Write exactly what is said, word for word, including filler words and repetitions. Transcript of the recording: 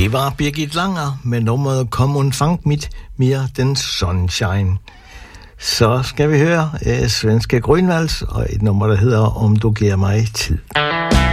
Det var Birgit Langer med nummeret Kom und fang mit mir den Sonnenschein. Så skal vi høre uh, svenske Grønvalds og et nummer, der hedder Om du giver mig tid.